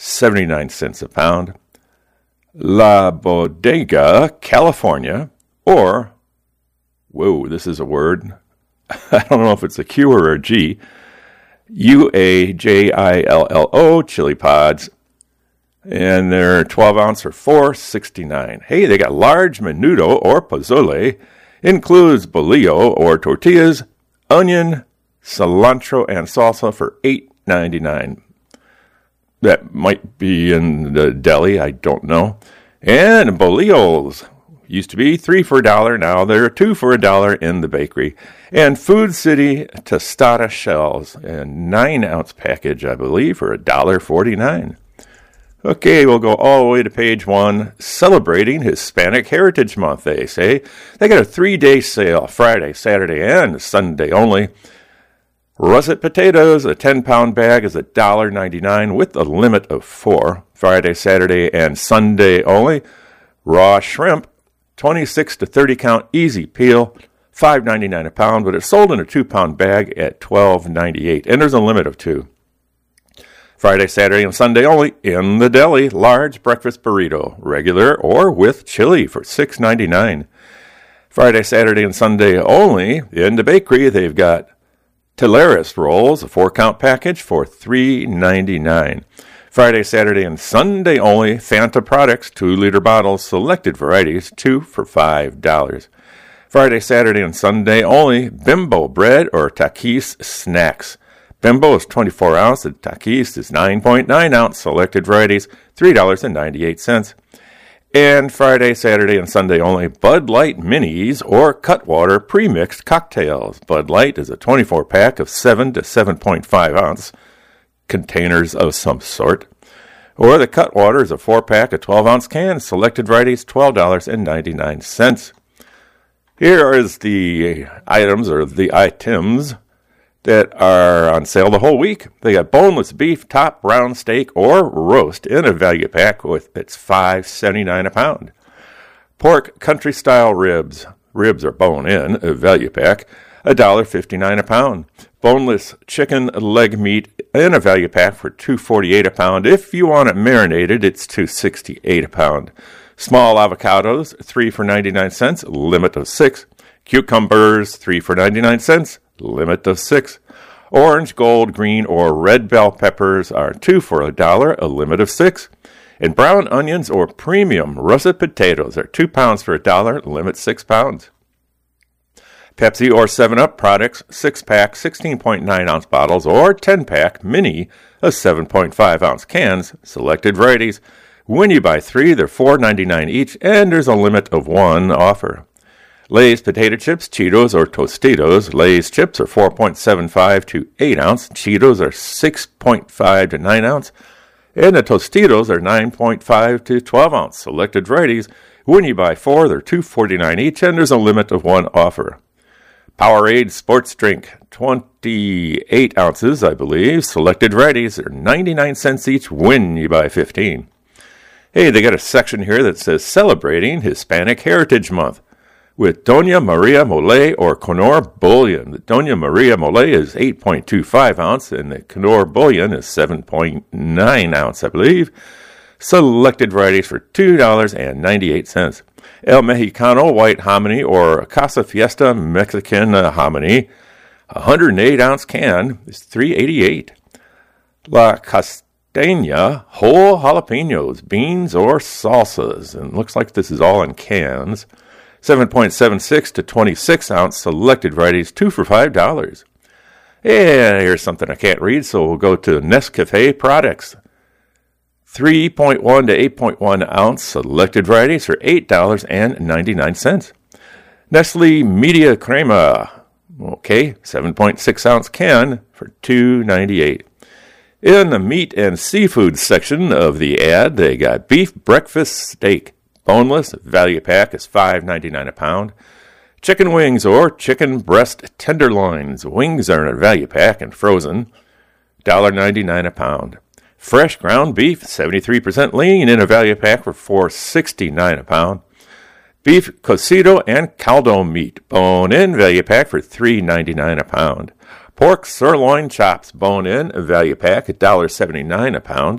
$0.79 a pound. La Bodega, California, or, whoa, this is a word. I don't know if it's a Q or a G. UAJILLO chili pods. And they're 12 ounce for $4.69. Hey, they got large menudo or pozole. Includes bolillo or tortillas, onion, cilantro, and salsa for $8.99. That might be in the deli, I don't know. And bolillos used to be 3 for $1. Now they're 2 for $1 in the bakery. And Food City tostada shells, a 9 ounce package, I believe, for $1.49. Okay, we'll go all the way to page 1, celebrating Hispanic Heritage Month, they say. They got a 3-day sale, Friday, Saturday, and Sunday only. Russet potatoes, a 10-pound bag is $1.99 with a limit of 4, Friday, Saturday, and Sunday only. Raw shrimp, 26 to 30 count, easy peel, $5.99 a pound, but it's sold in a 2-pound bag at $12.98, and there's a limit of 2. Friday, Saturday, and Sunday only in the deli, large breakfast burrito, regular or with chili for $6.99. Friday, Saturday, and Sunday only in the bakery, they've got Teleris rolls, a 4-count package for $3.99. Friday, Saturday, and Sunday only, Fanta products, 2-liter bottles, selected varieties, 2 for $5. Friday, Saturday, and Sunday only, Bimbo bread or Takis snacks. Bimbo is 24 ounce, and Takis is 9.9 ounce, selected varieties, $3.98. And Friday, Saturday, and Sunday only, Bud Light Minis or Cutwater Premixed Cocktails. Bud Light is a 24-pack of 7 to 7.5 ounce containers of some sort. Or the Cutwater is a 4-pack of 12-ounce cans, selected varieties, $12.99. Here is the items, or the items, that are on sale the whole week. They got boneless beef, top, round steak, or roast in a value pack with it's $5.79 a pound. Pork country-style ribs. Ribs are bone-in, a value pack, $1.59 a pound. Boneless chicken leg meat in a value pack for $2.48 a pound. If you want it marinated, it's $2.68 a pound. Small avocados, 3 for 99 cents, limit of 6. Cucumbers, 3 for 99 cents, limit of 6. Orange, gold, green, or red bell peppers are 2 for $1, a limit of 6. And brown onions or premium russet potatoes are 2 pounds for $1, limit 6 pounds. Pepsi or 7-Up products, 6-pack, 16.9-ounce bottles, or 10-pack mini of 7.5-ounce cans, selected varieties. When you buy 3, they're $4.99 each, and there's a limit of 1 offer. Lay's potato chips, Cheetos, or Tostitos. Lay's chips are 4.75 to 8 ounce. Cheetos are 6.5 to 9 ounce. And the Tostitos are 9.5 to 12 ounce. Selected varieties. When you buy 4, they're $2.49 each, and there's a limit of 1 offer. Powerade sports drink, 28 ounces, I believe. Selected varieties are 99 cents each when you buy 15. Hey, they got a section here that says Celebrating Hispanic Heritage Month with Doña Maria Mole or Knorr Bullion. The Doña Maria Mole is 8.25 ounce, and the Knorr Bullion is 7.9 ounce, I believe. Selected varieties for $2.98. El Mexicano White Hominy or Casa Fiesta Mexican Hominy, 108-ounce can is $3.88. La Costeña Whole Jalapenos, beans or salsas, and looks like this is all in cans. 7.76 to 26-ounce, selected varieties, 2 for $5. And here's something I can't read, so we'll go to Nescafe products. 3.1 to 8.1 ounce, selected varieties for $8.99. Nestle Media Crema, okay, 7.6 ounce can for $2.98. In the meat and seafood section of the ad, they got beef breakfast steak. Boneless, value pack is $5.99 a pound. Chicken wings or chicken breast tenderloins. Wings are in a value pack and frozen, $1.99 a pound. Fresh ground beef, 73% lean, in a value pack for $4.69 a pound. Beef cocido and caldo meat, bone-in, value pack for $3.99 a pound. Pork sirloin chops, bone-in, value pack, $1.79 a pound.